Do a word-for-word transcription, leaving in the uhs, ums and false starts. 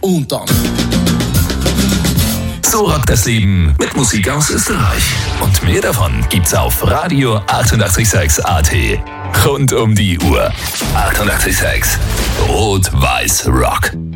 und dann. So rockt das Leben mit Musik aus Österreich. Und mehr davon gibt's auf Radio achtundachtzig Komma sechs A T. Rund um die Uhr. achtundachtzig Komma sechs Rot-Weiß Rock.